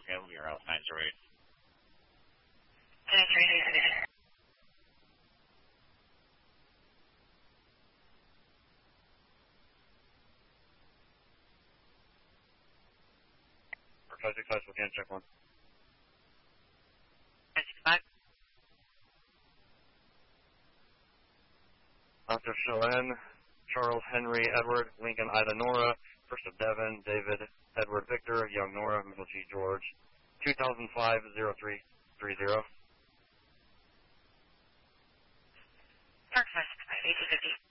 okay, we'll be around 908. 938. For 565, so can check 1. 565. Dr. Cheyenne, Charles Henry Edward, Lincoln Ida Nora, First of Devon, David Edward Victor, Young Nora, Middle G George, 2005-0330. Park 565, 1850.